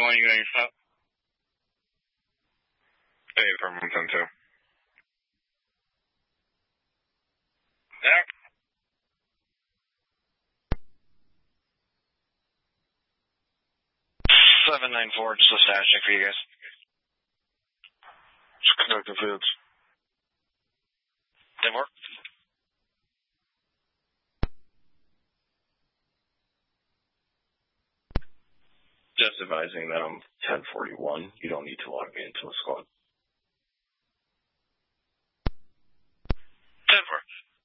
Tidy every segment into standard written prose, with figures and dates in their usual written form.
1, you got your stop? Hey, from 110-2. There. 794, just a stash check for you guys. Just conducting fields. 10-4. Just advising that I'm 1041. You don't need to log me into a squad. 10-4.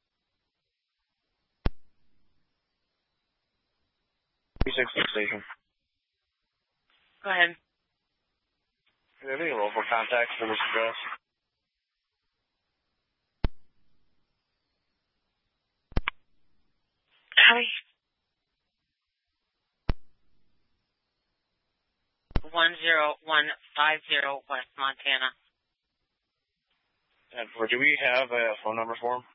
Station. Go ahead. Do you have any local contacts for this address? Hi. 10150 West Montana. And do we have a phone number for him?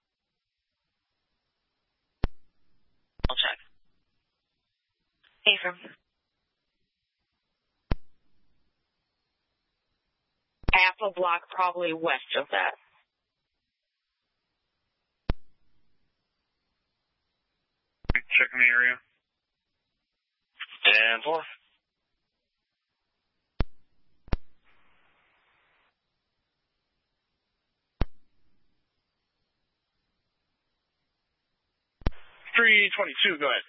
I'll check. Hey, from half a block probably west of that. Checking the area. 10-4. .322, go ahead.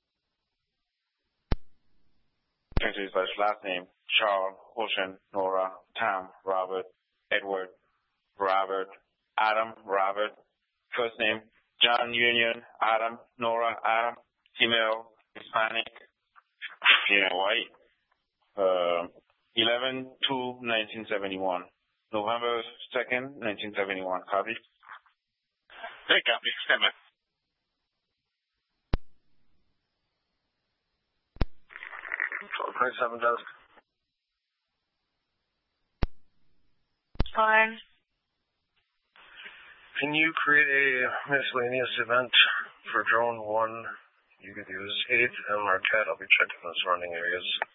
Last name, Charles, Ocean, Nora, Tom, Robert, Edward, Robert, Adam, Robert. First name, John, Union, Adam, Nora, Adam. Female, Hispanic, white. 11/2/1971. November 2nd, 1971. Copy? Hey, copy. Stand by. .7 desk. Fine. Can you create a miscellaneous event for drone 1? You could use 8 and Marquette. I'll be checking the surrounding areas.